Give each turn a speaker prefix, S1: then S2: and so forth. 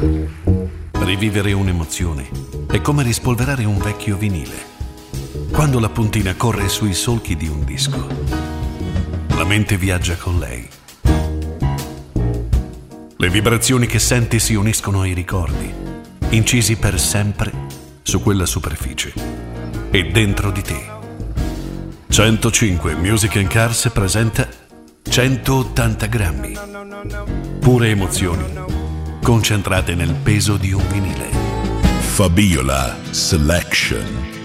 S1: Rivivere un'emozione è come rispolverare un vecchio vinile. Quando la puntina corre sui solchi di un disco, la mente viaggia con lei. Le vibrazioni che senti si uniscono ai ricordi, incisi per sempre su quella superficie e dentro di te. 105 Music & Cars presenta 180 grammi. Pure emozioni concentrate nel peso di un vinile.
S2: Fabiola Selection.